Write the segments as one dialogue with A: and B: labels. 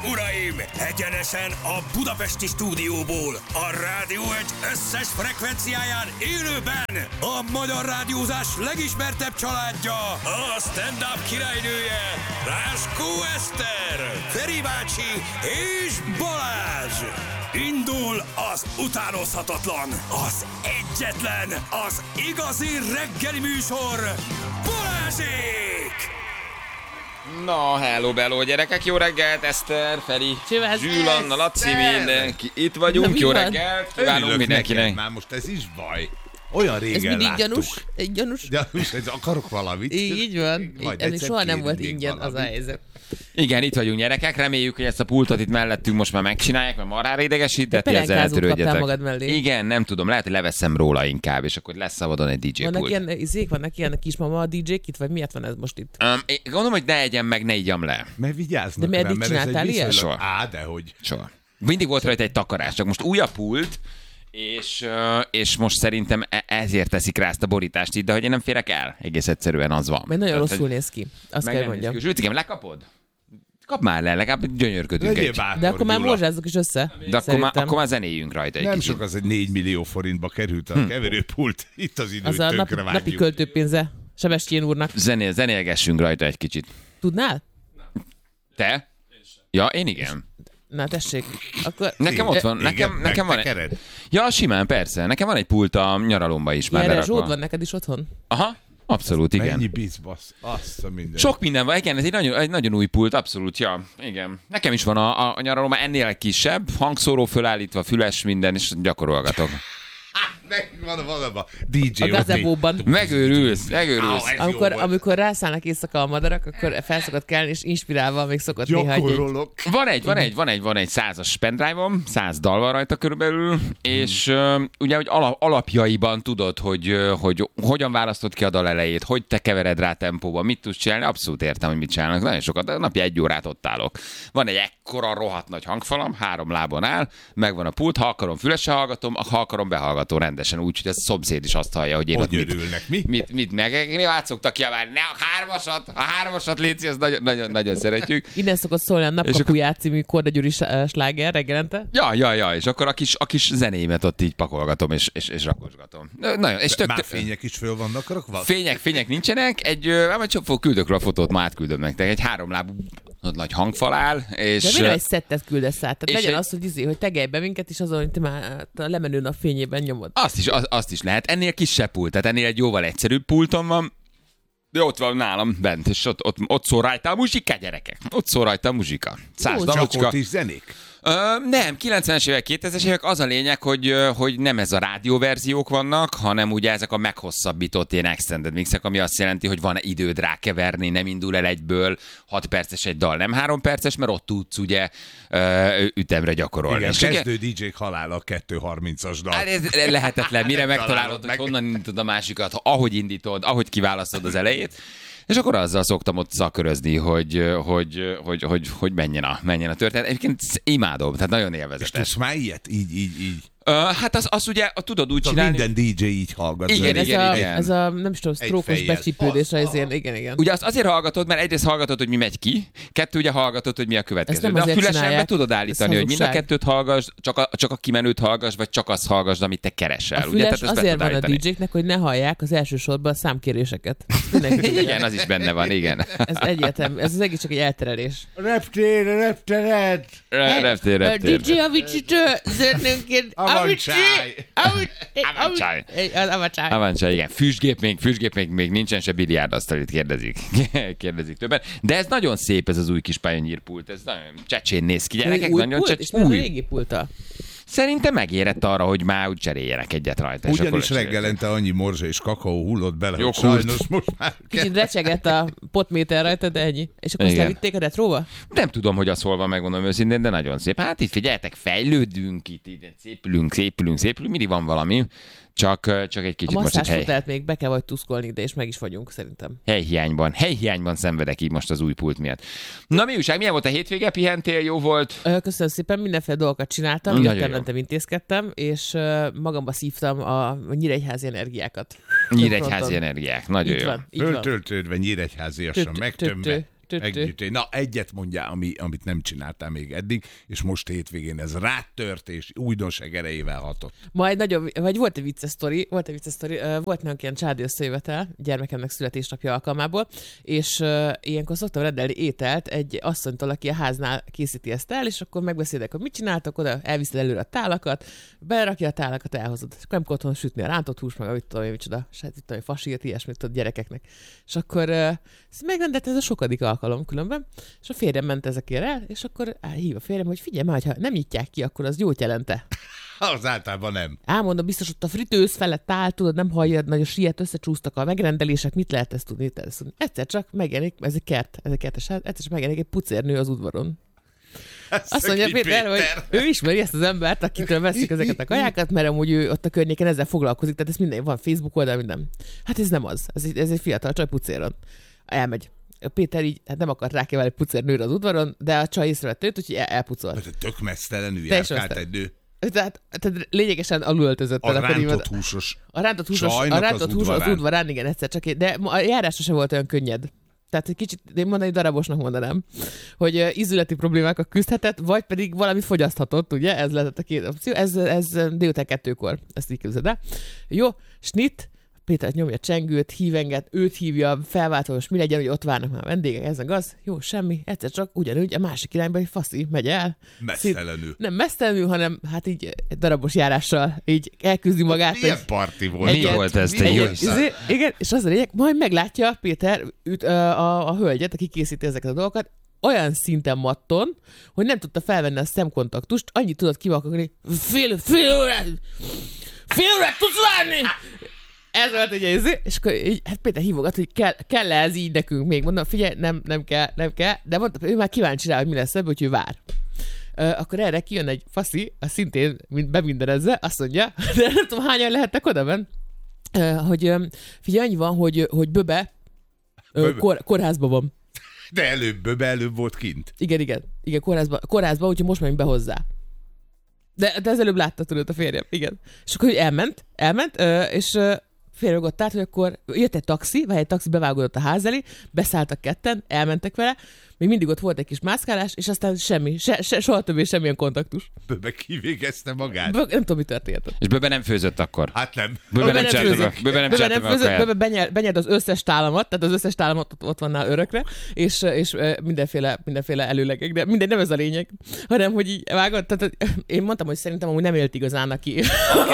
A: uraim! Egyenesen a budapesti stúdióból, a Rádió Egy összes frekvenciáján élőben a magyar rádiózás legismertebb családja, a stand-up királynője, Ráskó Eszter, Feri bácsi és Balázs! Indul az utánozhatatlan, az egyetlen, az igazi reggeli műsor, Balázsék!
B: Na, hello, bello, gyerekek, jó reggelt, Eszter, Feri, Zsül, Anna, Laci, mindenki, itt vagyunk, jó reggelt, kívánunk mindenkinek.
C: Már most ez is baj. Olyan régen
D: ez
C: láttuk.
D: Gyanús.
C: Gyanús, ez akarok valamit.
D: Így van. Ez soha nem volt ingyen valamit. Az a helyzet.
B: Igen, itt vagyunk, gyerekek, reméljük, hogy ezt a pultot itt mellettünk most már megcsinálják, mert marhára idegesít, de ezzel eltörődjetek.
D: Magad mellé.
B: Igen, nem tudom, lehet, hogy leveszem róla inkább, és akkor lesz szabadon egy DJ pult.
D: Vannak ilyen kismama a DJ-k itt, vagy miért van ez most itt?
B: Én gondolom, hogy ne egyem meg, ne igyam le.
C: Mert vigyáznak
D: de miért csináltál ilyen?
B: Soha.
C: Dehogy.
B: Soha. Mindig volt rajta egy takarás, csak most új a pult, és most szerintem ezért teszik rá ezt a borítást itt, de hogy én nem férek el, egész egyszerűen az van.
D: Mert nagyon rosszul néz ki, azt kell mondjam.
B: Zsülcikém, lekapod? Kap már le, legalább gyönyörködünk egy.
D: De akkor már morzsázzuk is össze.
B: De akkor már zenéljünk rajta egy
C: nem
B: kicsit.
C: sok az, egy 4 millió forintba került a keverőpult. Itt az idő, hogy tönkre vágjuk.
D: Napi költőpénze Sebestyén úrnak.
B: Zenélgessünk rajta egy kicsit.
D: Tudnál?
B: Te? Ja, én igen.
D: Na tessék. Akkor...
B: Nekem ott van, nekem van egy... Ja, simán, persze. Nekem van egy pult a nyaralomba is már
D: lerakva. Zsód van neked is otthon?
B: Aha, abszolút, igen.
C: Mennyi bizbasz, azt a minden.
B: Sok minden van, igen, ez egy nagyon új pult, abszolút, ja, igen. Nekem is van a nyaralomba, ennél egy kisebb, hangszóró fölállítva, füles, minden, és gyakorolgatok.
C: Van valami DJ.
D: A gazebóban.
B: Megőrülsz.
D: Amikor rászállnak éjszaka a madarak, akkor fel szokott kelni, és inspirálva még szokott néha
B: egy... Van egy 100-as pendrive-om, 100 dal van rajta körülbelül, és ugye, hogy alapjaiban tudod, hogy hogyan választod ki a dal elejét, hogy te kevered rá tempóba, mit tudsz csinálni, abszolút értem, hogy mit csinálnak. Nagyon sokat, napi 1 órát ott állok. Van egy ekkora rohadt nagy hangfalam, 3 lábon áll, megvan a pult, ha akarom fülesre hallgatom, ha akarom behallgató rendesen, úgy, hogy a szomszéd is azt hallja, hogy én
C: hogy
B: ott mit meg át szoktak kiabálni, ne a hármasat léci, azt nagyon szeretjük.
D: Innen szokott szólni a Napkapuját című Korda Gyuri sláger reggelente.
B: Ja, és akkor a kis zenéimet ott így pakolgatom, és rakosgatom. Nagyon, és
C: már fények is föl vannak rakva?
B: Fények nincsenek, küldök rá a fotót, ma átküldöm nektek, egy 3 lábú nagy hangfal áll, és...
D: De miért egy szettet küldesz át? Tehát legyen az, hogy tegelj be minket, és azon, hogy te már a lemenő nap fényében nyomod.
B: Azt is lehet. Ennél kisebb pult, tehát ennél egy jóval egyszerűbb pultom van, de ott van nálam bent, és ott szól rajta a muzsika, gyerekek. Ott szól rajta a muzsika. 100 dalocska.
C: Csak ott is zenék?
B: Nem, 90-es évek, 2000-es évek az a lényeg, hogy nem ez a rádióverziók vannak, hanem ugye ezek a meghosszabbított ilyen extended mixek, ami azt jelenti, hogy van időd rákeverni, nem indul el egyből 6 perces egy dal, nem 3 perces, mert ott tudsz ugye ütemre gyakorolni.
C: Igen, kezdő DJ-k halála 2.30-as dal.
B: Hát ez lehetetlen, mire megtalálod, hogy honnan indítod a másikat, ahogy indítod, ahogy kiválasztod az elejét. És akkor azzal szoktam ott szakörözni, hogy menjen a történet. Egyébként imádom, tehát nagyon élvezetes. És
C: tudsz már ilyet? Így.
B: Hát az ugye, tudod úgy csinálni...
C: Minden DJ így hallgat.
B: Igen.
D: Ez a nem tudom, sztrófos becsípődés, igen.
B: Ugye azt azért hallgatod, mert egyrészt hallgatod, hogy mi megy ki, 2 ugye hallgatod, hogy mi a következő. De a fülesen be tudod állítani, hogy mind a 2-t hallgass, csak a kimenőt hallgass, vagy csak azt hallgass, amit te keresel.
D: A füles ugye? Azért van a DJ-knek, hogy ne hallják az első sorban a számkéréseket.
B: Igen, az is benne van, igen.
D: Ez egyértelmű, ez az egész csak egy elterelés.
C: Reptér.
D: DJ Avicii-től zöldnőnként
B: Avancsáj, igen. Füstgép még nincsen, se biliárdasztalit kérdezik többen. De ez nagyon szép, ez az új kis Pioneer-pult, ez nagyon csecsén néz ki, gyerekek.
D: Nagyon új. Régi pulta.
B: Szerintem megérett arra, hogy már úgy cseréljenek egyet rajta.
C: Ugyanis reggelente annyi morzsa és kakaó hullott bele, hogy sajnos most már...
D: Kicsit recsegett a potméter rajta, de ennyi. És akkor azt levitték a retróba?
B: Nem tudom, hogy az hol van, megmondom őszintén, de nagyon szép. Hát itt figyeljetek, fejlődünk, itt szépülünk, mindig van valami. Csak egy kicsit
D: a
B: most egy
D: masszázsfotelt még be kell vagy tuszkolni, de és meg is vagyunk szerintem.
B: Helyhiányban szenvedek így most az új pult miatt. Na mi újság, milyen volt a hétvége? Pihentél, jó volt?
D: Köszönöm szépen, mindenféle dolgokat csináltam, jöttem, intézkedtem, és magamba szívtam a nyíregyházi energiákat.
B: Nyíregyházi energiák, nagyon jó.
C: Föltöltődve nyíregyháziasan megtömve. Na, egyet mondjál, amit nem csináltál még eddig, és most hétvégén ez rátört, és újdonság erejével hatott.
D: Majd nagyon, vagy volt egy vicces sztori, volt nálunk ilyen családi összejövetel, gyermekemnek születésnapja alkalmából, és ilyenkor szoktam rendelni ételt egy asszonytól, aki a háznál készíti ezt el, és akkor megbeszélek, hogy mit csináltak, oda elviszed előre a tálakat, berakja a tálakat, elhozod. És akkor nem otthon sütni a rántott hús, meg mit tudom én, micsoda, fasírt, ilyesmit tudod gyerekeknek. És akkor megrendelt ez a sokadik alkalom különben, és a férjem ment ezekért el, és akkor hív a férjem, hogy figyelj már, ha nem nyitják ki, akkor az jót jelente.
C: Az általában nem.
D: Elmondom, biztos ott a fritőz felett áll, tudod, nem hallja, nagyon siet, összecsúsztak a megrendelések, mit lehet ezt tudni? Egyszer csak megjelenik, ez egy kertes ház, egyszer csak megjelenik egy pucérnő az udvaron. Azt mondja Péter, hogy ő ismeri ezt az embert, akitől veszik ezeket a kajákat, mert amúgy ő ott a környéken ezzel foglalkozik, tehát ez minden, van Facebook oldal, minden. Hát ez nem az, ez egy fiatal csaj pucéron. Elmegy. Péter így, hát nem akart rákívánni egy pucérnőre az udvaron, de a csaj észrevett őt, úgyhogy elpucolt.
C: Mert tök mesztelenül járkált egy nő.
D: Tehát lényegesen alulöltözött.
C: A rántott húsos.
D: A rántott húsos az udvarán, igen, egyszer csak. De a járásra sem volt olyan könnyed. Tehát egy kicsit, én mondani, darabosnak mondanám, hogy ízületi problémákkal küzdhetett, vagy pedig valamit fogyaszthatott, ugye? Ez lehetett a két opció. Ez délután 2-kor, ezt így képzeld el. Jó, snit, Péter nyomja csengőt, hívenget, őt hívja, felváltva, most mi legyen, hogy ott várnak már a vendégek, ez a az. Jó, semmi, egyszer csak ugyanúgy a másik irányba egy faszi megy el.
C: Mesztelenül.
D: Nem mesztelenül, hanem hát így egy darabos járással így elküzdi magát.
C: Milyen parti volt?
B: Mi volt ez, te jó?
D: Igen, és az a lényeg, majd meglátja Péter a hölgyet, aki készíti ezeket a dolgokat, olyan szinten matton, hogy nem tudta felvenni a szemkontaktust, annyit tudott kivakarni, fél órát tudsz várni! Ez volt ugye, és akkor így, hát Péter hívogat, hogy kell ez így nekünk még. Mondom, figyelj, nem kell, de mondta, ő már kíváncsi rá, hogy mi lesz ebből, hogy ő vár. Akkor erre kijön egy faszi, szintén beminderezve, azt mondja, de nem tudom, hányan lehettek oda benn, hogy figyelj, annyi van, hogy Böbe kórházban van.
C: De előbb volt kint.
D: Igen, kórházban, úgyhogy most megyünk be hozzá. De ez előbb látta, tudod, a férjem, igen. És akkor elment, és férjem ott állt, hogy akkor jött egy taxi, bevágódott a ház elé, beszálltak ketten, elmentek vele, még mindig ott volt egy kis mászkálás, és aztán semmi, soha többé semmilyen kontaktus.
C: Böbe kivégezte magát.
D: Nem tudom, mi történt.
B: És Böbe nem főzött akkor?
C: Hát nem.
B: Böbe nem főzött.
D: Böbe benyed az összes tálamat, tehát az összes tálamat ott van nála örökre, és mindenféle előlegek, de minden nem ez a lényeg, hanem, hogy így vágott, tehát én mondtam, hogy szerintem amúgy nem élt igazán aki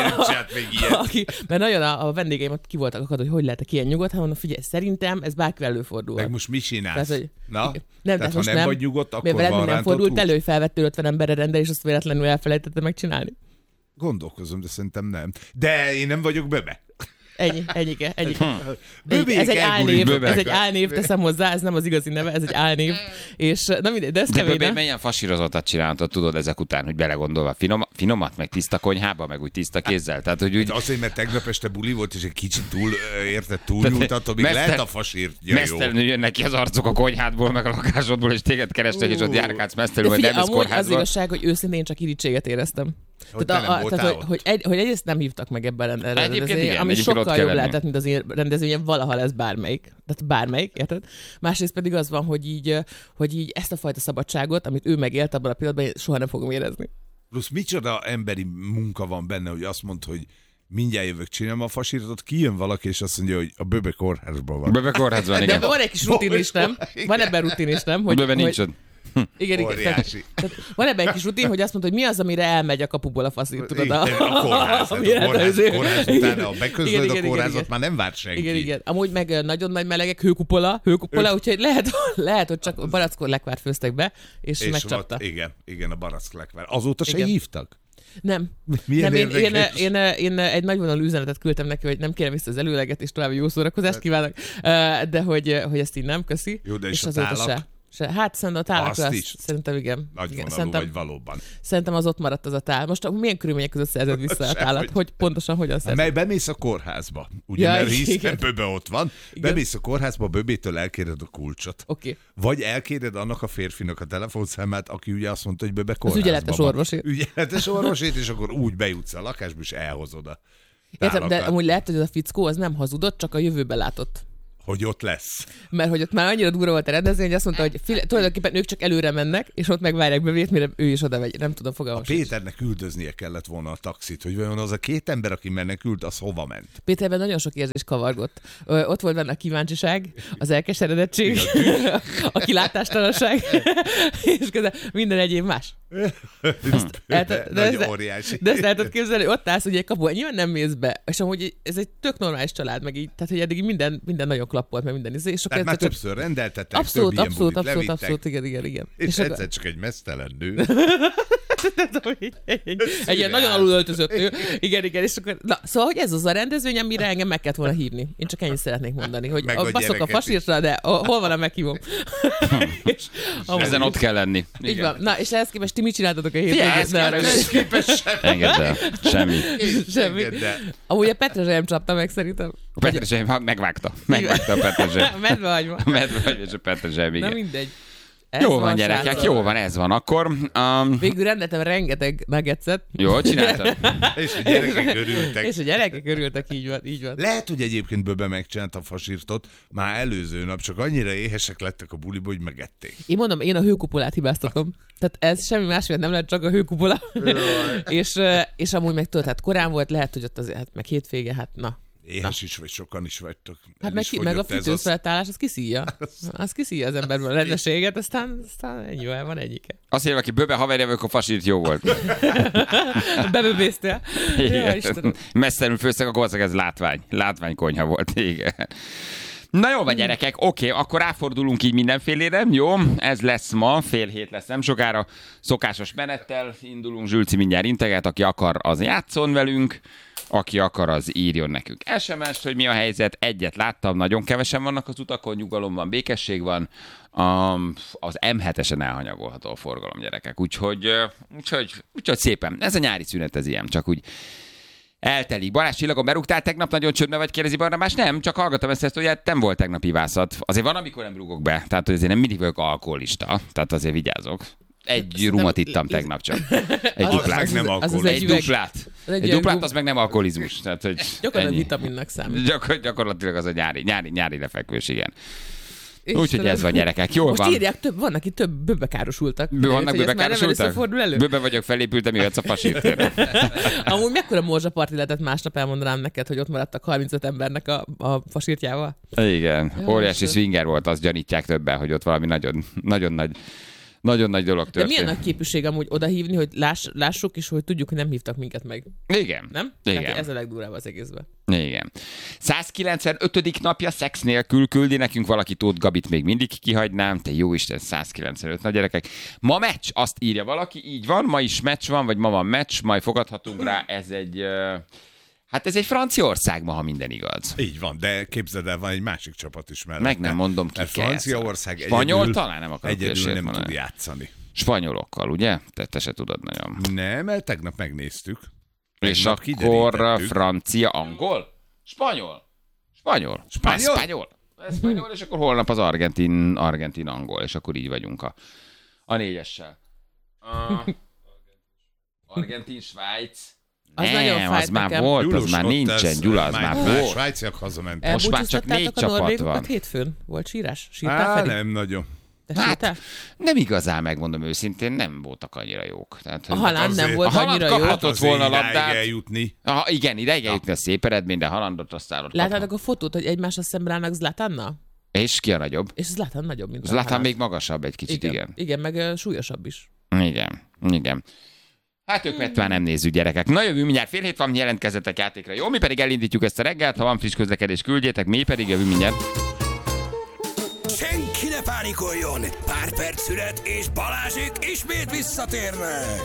D: mert nagyon a vendégeim ott ki voltak akad, hogy lehet ilyen nyugodt, hanem mondom, figyelj, szerintem ez bárkivel előfordul.
C: Meg most mit csinálsz?
D: Tehát,
C: na?
D: Tehát
C: ha nem vagy nyugodt, akkor van rántott
D: nem fordult elő, hogy felvettél 50 emberre rendel, és azt véletlenül elfelejtette megcsinálni.
C: Gondolkozom, de szerintem nem. De én nem vagyok Böbe.
D: Ennyike. Ez egy álnév, teszem hozzá, ez nem az igazi neve, ez egy álnév. És, na mindegy, de ez
B: kemény. De milyen fasírozottat csináltad, tudod ezek után, hogy belegondolva finomat, meg tiszta konyhába, meg úgy tiszta kézzel. Tehát, hogy úgy...
C: Azért, mert tegnap este buli volt, és egy kicsit túlnyúltatom, még lehet a fasírt.
B: Mesztelenül jönnek ki az arcok a konyhádból, meg a lakásodból, és téged kerestek, és ott járkálsz mesztelenül, vagy nem ez kórházba.
D: Az igazság, hogy őszintén csak irítséget éreztem. Hogy egyrészt nem hívtak meg ebben a rendezvényen, ami sokkal jobb lehetett, mint az én rendezvényen, valaha lesz bármelyik. Tehát bármelyik, érted? Másrészt pedig az van, hogy így ezt a fajta szabadságot, amit ő megélt abban a pillanatban, soha nem fogom érezni.
C: Plusz micsoda emberi munka van benne, hogy azt mondta, hogy mindjárt jövök, csinálom a fasírtot, kijön valaki, és azt mondja, hogy a Böbe kórházban van.
B: Böbe kórházban, igen.
D: De van egy kis rutin is, nem? Van ebben rutin is, nem?
B: Böbe nincs.
D: Igen. Tehát van ebben egy kis rutin, hogy azt mondta, hogy mi az, amire elmegy a kapuból a faszít, tudod?
C: A kórház után, ha beközlöd a kórházat, már nem várt senki.
D: Igen. Amúgy meg nagyon nagy melegek, hőkupola, úgyhogy lehet, hogy csak barackor lekvárt főztek be, és megcsapta.
C: Igen, a barack lekvár. Azóta se hívtak?
D: Nem. Én egy nagyvonalú üzenetet küldtem neki, hogy nem kérem vissza az előleget, és további jó szórakozást kívánok, de hogy ezt így nem, köszi.
C: Jó, de és a tálak?
D: Hát szerintem a tálakra szerintem igen.
C: Nagyvonalú vagy valóban.
D: Szerintem az ott maradt az a tál. Most milyen körülmények között szerzed vissza a tálat? Hogy pontosan hogyan szerzed?
C: Mely bemész a kórházba, ugye, mert hiszen Böbe ott van. Igen. Bemész a kórházba, Böbétől elkéred a kulcsot.
D: Okay.
C: Vagy elkéred annak a férfinak a telefonszámát, aki ugye azt mondta, hogy Böbe kórházban.
D: Az
C: ügyeletes orvosét, és akkor úgy bejutsz a lakásba, és elhozod a tálakat.
D: Értem, de amúgy lehet, hogy az a fickó az nem hazudott, csak a jövőbe látott.
C: hogy ott lesz.
D: Mert hogy ott már annyira durva volt a rendezvény, hogy azt mondta, hogy tulajdonképpen ők csak előre mennek, és ott megvárják bevét, mire ő is oda megy. Nem tudom, fogalmam.
C: Péternek üldöznie kellett volna a taxit, hogy vajon az a két ember, aki menekült, az hova ment.
D: Péterben nagyon sok érzés kavargott. Ott volt benne a kíváncsiság, az elkeseredettség, a kilátástalanság, és közben minden egyéb más.
C: Óriási.
D: De ezt lehetett képzelni, hogy ott állsz, ugye egy kapu, nyilván nem mész be, és amúgy ez egy tök normális család, meg így, tehát hogy eddig minden nagyon klappolt, meg minden izé.
C: Tehát már többször rendeltettek, több ilyen bulit levittek.
D: Abszolút, igen.
C: És egyszer csak egy mesztelen nő.
D: Egy ilyen nagyon alulöltözött nő. Igen, és akkor, na, szóval, hogy ez az a rendezvény, amire engem meg kellett volna hívni. Én csak ennyit szeretnék mondani, hogy baszok a fasírtra, de hol van a meghívom?
B: Ezen ott kell lenni.
D: Így van. Na, és ehhez képest ti mit csináltatok a
B: képest Engedd el. Semmi.
D: Amúgy a Petrezselyem csapta meg szerintem.
B: A Petrezselyem megvágta a Petrezselyem.
D: Medvehagyma.
B: A medvehagyma és a Petrezselyem, igen.
D: Na mindegy.
B: Jó van, gyerekek, jó van, ez van. Akkor...
D: Végül rendeltem rengeteg nuggetset.
B: Jól csináltad?
C: És a gyerekek örültek.
D: És a gyerekek örültek, így van.
C: Lehet, hogy egyébként Böbe megcsinálta a fasírtot már előző nap, csak annyira éhesek lettek a buliba, hogy megették.
D: Én mondom, én a hőkupolát hibáztatom. Tehát ez semmi más nem lehet, csak a hőkupola. és amúgy meg tudod, hát korán volt, lehet, hogy ott azért, hát meg hétvége, hát na.
C: Éhes is vagy, sokan is vagytok.
D: Hát meg a fűtőszfeltállás, az kiszíja. Az kiszíja az emberből a rendeséget, aztán ennyi van egyike.
B: Azt hívja, aki Böbe haverja, akkor fasírt jó volt.
D: Beböbésztél.
B: Messzenül főztek, akkor ez látványkonyha volt, igen. Na jó van, gyerekek, oké, akkor ráfordulunk így mindenfélére, jó? Ez lesz ma, 6:30 lesz nem sokára, szokásos menettel indulunk, Zsülci mindjárt integet, aki akar, az játszon velünk, aki akar, az írjon nekünk SMS-t, hogy mi a helyzet. Egyet láttam, nagyon kevesen vannak az utakon, nyugalom van, békesség van, az M7-esen elhanyagolható a forgalom, gyerekek, úgyhogy szépen, ez a nyári szünet, ez ilyen, csak úgy eltelik. Balázs Csillagon berúgtál tegnap, nagyon csöndbe vagy, kérdezi Barnabás? Nem, csak hallgattam ezt, hogy nem volt tegnap ivászat. Azért van, amikor nem rúgok be, tehát hogy azért nem mindig vagyok alkoholista, tehát azért vigyázok. Egy rumot ittam tegnap csak. Egy duplát.
C: Nem
B: egy duplát, az meg nem alkoholizmus. Tehát, hogy
D: gyakorlatilag vitaminnak számít.
B: Gyakorlatilag az a nyári lefekvés, igen. Úgyhogy ez van, gyerekek. Jól
D: most
B: van.
D: Írják, van, aki több böbekárosultak.
B: Vannak böbekárosultak? Böbe vagyok, felépültem, jöhetsz a fasírtérre.
D: Amúgy mekkora morzsaparti lehetett másnap, elmondanám neked, hogy ott maradtak 35 embernek a fasírtjával.
B: Igen, óriási swinger volt, azt gyanítják többen, hogy ott valami nagyon nagy dolog történt.
D: De milyen nagy képűség amúgy odahívni, hogy lássuk is, hogy tudjuk, hogy nem hívtak minket meg.
B: Igen.
D: Nem?
B: Igen.
D: Tehát ez a legdurább az egészben.
B: Igen. 195. napja szex nélkül küldi nekünk valaki, Tóth Gabit még mindig kihagynám. Te jó Isten, 195. Na gyerekek. Ma meccs, azt írja valaki, így van, ma is meccs van, vagy ma van meccs, majd fogadhatunk rá, ez egy... Hát ez egy Franciaország ma, ha minden igaz.
C: Így van, de képzeld el, van egy másik csapat is mellett.
B: Meg nem mondom ki.
C: Mert Franciaország
B: Spanyol talán nem akarok
C: egyedül nem tud játszani.
B: Spanyolokkal, ugye? Te se tudod nagyon.
C: Nem, mert tegnap megnéztük.
B: És akkor francia, angol? Spanyol, és akkor holnap az argentin, angol, és akkor így vagyunk a 4-essel. Argentin, Svájc.
D: Az nagyon
B: az már
D: nekem.
B: volt, az már nincsen, Gyula, az már volt.
C: Svájciak hazamentek.
B: Most már csak 4 csapat van.
D: Hétfőn volt sírás? Sírtál,
C: nem nagyon.
B: Hát, nem igazán, megmondom őszintén, nem voltak annyira jók. Tehát,
D: a Haaland nem volt annyira jó.
B: Kaphatott volna labdát.
C: Eljutni.
B: Igen, ideig eljutni a szép eredmény, de Haalandot aztán ott
D: láttátok a fotót, hogy egymásra szemben állnak Zlatannal?
B: És ki a nagyobb?
D: És Zlatan nagyobb, mint
B: Zlatan még magasabb egy kicsit, igen.
D: Igen, meg súlyosabb is.
B: Igen. Hát ők már nem nézzük, gyerekek. Na jövő mindjárt 6:30 van, jelentkezzetek játékra. Jó, mi pedig elindítjuk ezt a reggelt, ha van friss közlekedés, küldjétek, mi pedig jövő mindjárt.
A: Senki ne pánikoljon! Pár perc szület és Balázsék ismét visszatérnek!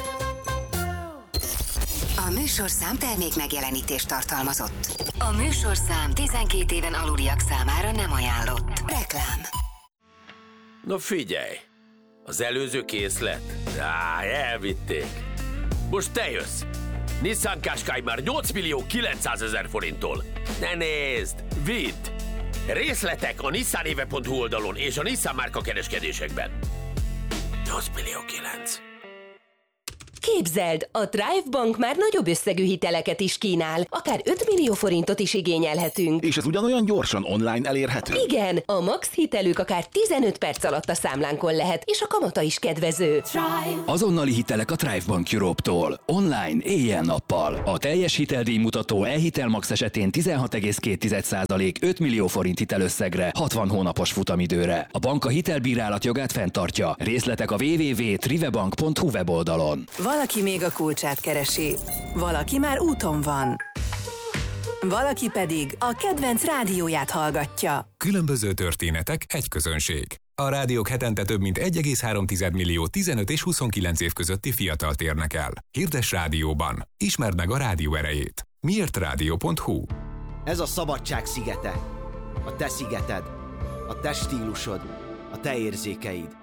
E: A műsorszám termék megjelenítést tartalmazott. A műsorszám 12 éven aluliak számára nem ajánlott. Reklám.
F: Na figyelj! Az előző készlet? Elvitték. Most te jössz! Nissan Qashqai már 8.900.000 forinttól. Ne nézd! Vidd! Részletek a nissanéve.hu oldalon és a Nissan márka kereskedésekben. 8.900.000.
G: Képzeld, a Thrive Bank már nagyobb összegű hiteleket is kínál, akár 5 millió forintot is igényelhetünk.
H: És ez ugyanolyan gyorsan online elérhető?
G: Igen, a max hitelük akár 15 perc alatt a számlánkon lehet, és a kamata is kedvező.
I: Thrive. Azonnali hitelek a Thrive Bank Europe-tól. Online, éjjel-nappal. A teljes hiteldíjmutató e-hitel max esetén 16,2% 5 millió forint hitelösszegre, 60 hónapos futamidőre. A bank a hitelbírálat jogát fenntartja. Részletek a www.trivebank.hu weboldalon.
J: Valaki még a kulcsát keresi. Valaki már úton van. Valaki pedig a kedvenc rádióját hallgatja.
K: Különböző történetek, egy közönség. A rádiók hetente több mint 1,3 millió 15 és 29 év közötti fiatalt érnek el. Hirdess rádióban. Ismerd meg a rádió erejét. miértradio.hu.
L: Ez a szabadság szigete. A te szigeted. A te stílusod. A te érzékeid.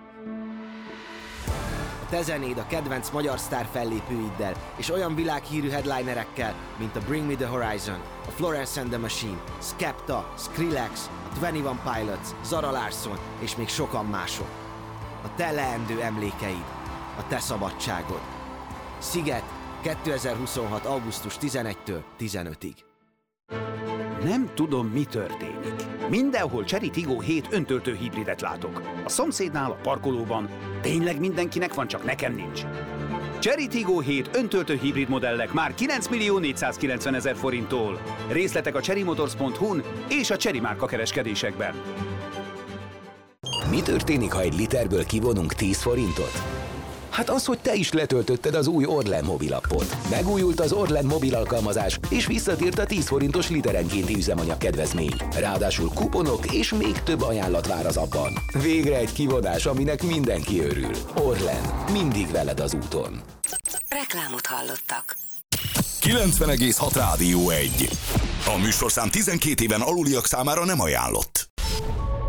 L: A te zenéd a kedvenc magyar sztár fellépőiddel és olyan világhírű headlinerekkel, mint a Bring Me The Horizon, a Florence and the Machine, Skepta, Skrillex, a 21 Pilots, Zara Larsson és még sokan mások. A te leendő emlékeid, a te szabadságod. Sziget 2026. augusztus 11-től 15-ig.
M: Nem tudom, mi történik. Mindenhol Chery Tiggo 7 öntöltő hibridet látok. A szomszédnál, a parkolóban. Tényleg mindenkinek van, csak nekem nincs. Chery Tiggo 7 öntöltő hibrid modellek már 9.490.000 forinttól. Részletek a cherrymotors.hu-n és a Chery márka kereskedésekben.
A: Mi történik, ha egy literből kivonunk 10 forintot? Hát az, hogy te is letöltötted az új Orlen mobilappot. Megújult az Orlen mobil alkalmazás, és visszatért a 10 forintos literenkénti üzemanyag kedvezmény. Ráadásul kuponok és még több ajánlat vár az appban. Végre egy kivonás, aminek mindenki örül. Orlen, mindig veled az úton.
E: Reklámot hallottak.
N: 90,6 Rádió 1. A műsorszám 12 éven aluliak számára nem ajánlott.